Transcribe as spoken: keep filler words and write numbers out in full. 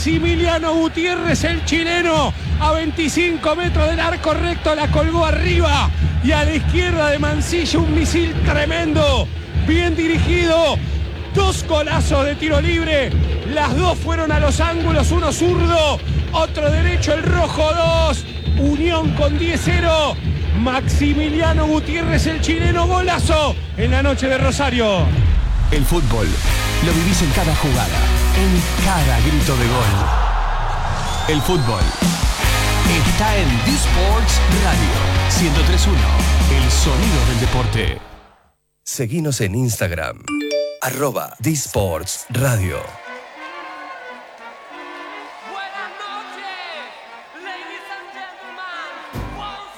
Maximiliano Gutiérrez, el chileno, a veinticinco metros del arco recto, la colgó arriba y a la izquierda de Mancilla un misil tremendo, bien dirigido. Dos golazos de tiro libre, las dos fueron a los ángulos, uno zurdo, otro derecho, el rojo dos, Unión con diez cero, Maximiliano Gutiérrez, el chileno, golazo en la noche de Rosario. El fútbol lo vivís en cada jugada, en cada grito de gol. El fútbol está en D-Sports Radio ciento tres punto uno, el sonido del deporte. Seguinos en Instagram, arroba D-Sports Radio.